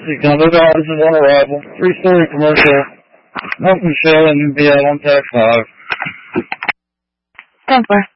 Seacondo Dodge is on arrival. 3-story commercial. Hope Michelle and UBL on tax 5. 10-4.